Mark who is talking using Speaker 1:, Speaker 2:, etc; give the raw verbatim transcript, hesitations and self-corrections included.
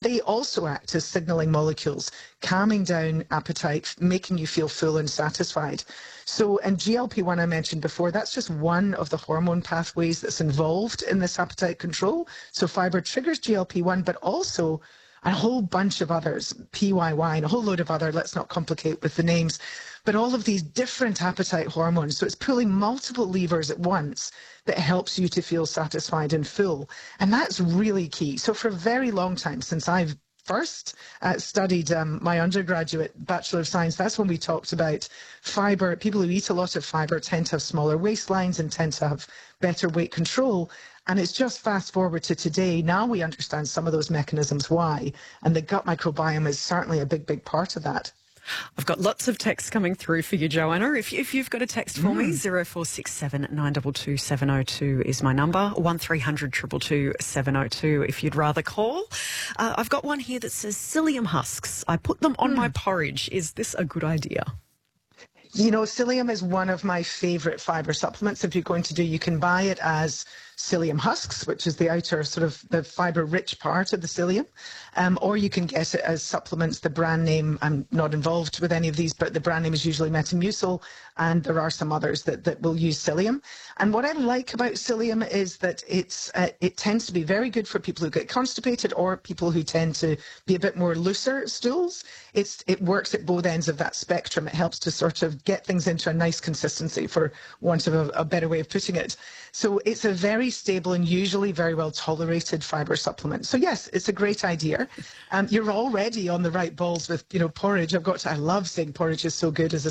Speaker 1: they also act as signalling molecules, calming down appetite, making you feel full and satisfied. So, and G L P one I mentioned before, that's just one of the hormone pathways that's involved in this appetite control. So fibre triggers G L P one, but also a whole bunch of others, P Y Y and a whole load of other, let's not complicate with the names, but all of these different appetite hormones. So it's pulling multiple levers at once that helps you to feel satisfied and full. And that's really key. So for a very long time, since I've first uh, studied um, my undergraduate Bachelor of Science, that's when we talked about fibre. People who eat a lot of fibre tend to have smaller waistlines and tend to have better weight control. And it's just fast forward to today. Now we understand some of those mechanisms why. And the gut microbiome is certainly a big, big part of that.
Speaker 2: I've got lots of texts coming through for you, Joanna. If, if you've got a text for mm. me, zero four six seven nine two two seven zero two is my number, one three hundred two two two seven zero two if you'd rather call. Uh, I've got one here that says psyllium husks. I put them on mm. my porridge. Is this a good idea?
Speaker 1: You know, psyllium is one of my favourite fibre supplements. If you're going to do, you can buy it as psyllium husks, which is the outer sort of the fibre-rich part of the psyllium, um, or you can get it as supplements. The brand name, I'm not involved with any of these, but the brand name is usually Metamucil, and there are some others that, that will use psyllium. And what I like about psyllium is that it's uh, it tends to be very good for people who get constipated or people who tend to be a bit more looser stools. It's it works at both ends of that spectrum. It helps to sort of get things into a nice consistency, for want of a, a better way of putting it. So it's a very stable and usually very well tolerated fibre supplement. So yes, it's a great idea. Um, you're already on the right balls with, you know, porridge. I've got to, I love saying porridge is so good as a